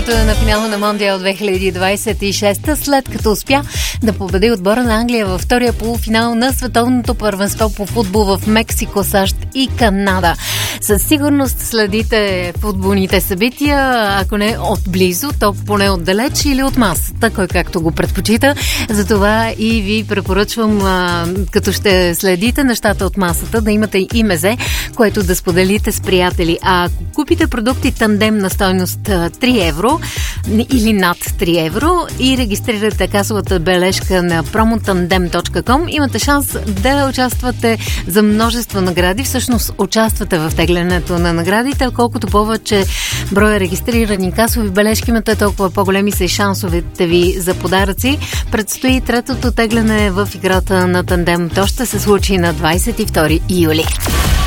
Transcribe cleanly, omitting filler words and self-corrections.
теглянето на финала на Мондиал 2026, след като успя да победи отбора на Англия във втория полуфинал на световното първенство по футбол в Мексико, САЩ и Канада. Със сигурност следите футболните събития, ако не отблизо, то поне отдалеч или от масата, кой както го предпочита. Затова и ви препоръчвам, като ще следите нещата от масата, да имате и мезе, което да споделите с приятели. А ако купите продукти Тандем на стойност 3 евро или над 3 евро и регистрирате касовата бележка на promotandem.com, имате шанс да участвате за множество награди. Всъщност участвате в теглянето на наградите, колкото повече броя регистрирани касови бележки имате, толкова по-големи са и шансовете ви за подаръци. Предстои третото тегляне в играта на Тандем. То ще се случи на 22 юли.